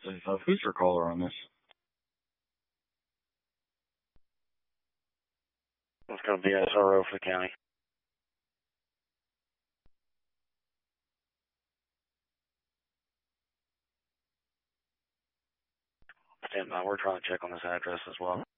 Who's your caller on this? It's going to be SRO for the county. Stand by. We're trying to check on this address as well.